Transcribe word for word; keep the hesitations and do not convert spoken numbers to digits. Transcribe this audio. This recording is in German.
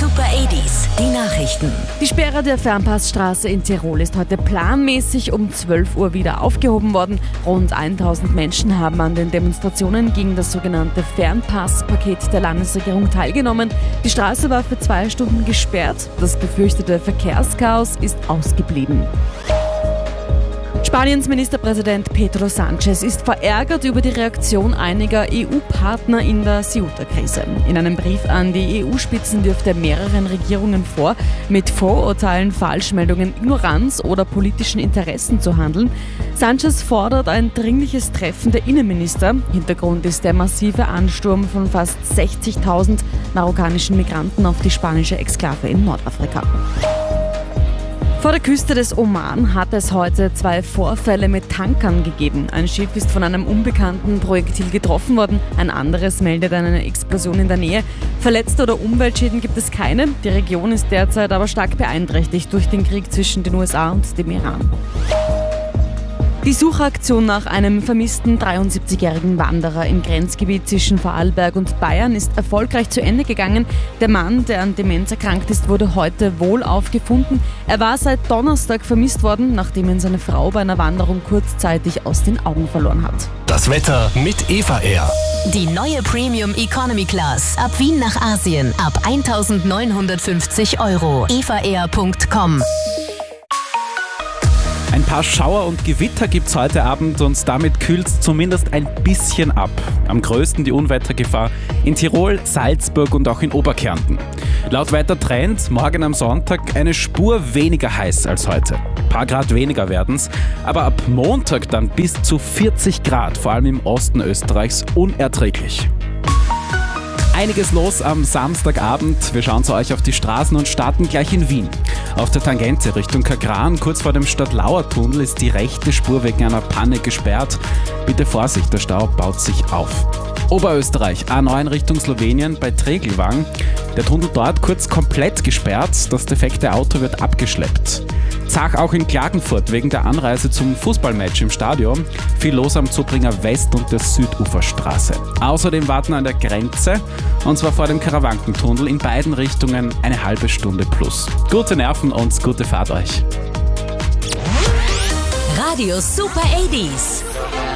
Super achtziger, die Nachrichten. Die Sperre der Fernpassstraße in Tirol ist heute planmäßig um zwölf Uhr wieder aufgehoben worden. Rund tausend Menschen haben an den Demonstrationen gegen das sogenannte Fernpasspaket der Landesregierung teilgenommen. Die Straße war für zwei Stunden gesperrt. Das befürchtete Verkehrschaos ist ausgeblieben. Spaniens Ministerpräsident Pedro Sánchez ist verärgert über die Reaktion einiger E U-Partner in der Ceuta-Krise. In einem Brief an die E U-Spitzen wirft er mehreren Regierungen vor, mit Vorurteilen, Falschmeldungen, Ignoranz oder politischen Interessen zu handeln. Sánchez fordert ein dringliches Treffen der Innenminister. Hintergrund ist der massive Ansturm von fast sechzigtausend marokkanischen Migranten auf die spanische Exklave in Nordafrika. Vor der Küste des Oman hat es heute zwei Vorfälle mit Tankern gegeben. Ein Schiff ist von einem unbekannten Projektil getroffen worden, ein anderes meldet eine Explosion in der Nähe. Verletzte oder Umweltschäden gibt es keine. Die Region ist derzeit aber stark beeinträchtigt durch den Krieg zwischen den U S A und dem Iran. Die Suchaktion nach einem vermissten dreiundsiebzigjährigen Wanderer im Grenzgebiet zwischen Vorarlberg und Bayern ist erfolgreich zu Ende gegangen. Der Mann, der an Demenz erkrankt ist, wurde heute wohlauf gefunden. Er war seit Donnerstag vermisst worden, nachdem ihn seine Frau bei einer Wanderung kurzzeitig aus den Augen verloren hat. Das Wetter mit Eva Air. Die neue Premium Economy Class. Ab Wien nach Asien. Ab eintausendneunhundertfünfzig Euro. eva air punkt com. Ein paar Schauer und Gewitter gibt's heute Abend und damit kühlt's zumindest ein bisschen ab. Am größten die Unwettergefahr in Tirol, Salzburg und auch in Oberkärnten. Laut Wettertrend morgen am Sonntag eine Spur weniger heiß als heute. Ein paar Grad weniger werden's, aber ab Montag dann bis zu vierzig Grad, vor allem im Osten Österreichs, unerträglich. Einiges los am Samstagabend. Wir schauen zu euch auf die Straßen und starten gleich in Wien. Auf der Tangente Richtung Kagran, kurz vor dem Stadtlauer-Tunnel, ist die rechte Spur wegen einer Panne gesperrt. Bitte Vorsicht, der Stau baut sich auf. Oberösterreich, A neun Richtung Slowenien bei Tregelwang. Der Tunnel dort kurz komplett gesperrt, das defekte Auto wird abgeschleppt. Zach auch in Klagenfurt wegen der Anreise zum Fußballmatch im Stadion. Viel los am Zubringer West- und der Süduferstraße. Außerdem warten an der Grenze, und zwar vor dem Karawankentunnel, in beiden Richtungen eine halbe Stunde plus. Gute Nerven und gute Fahrt euch. Radio Super achtziger.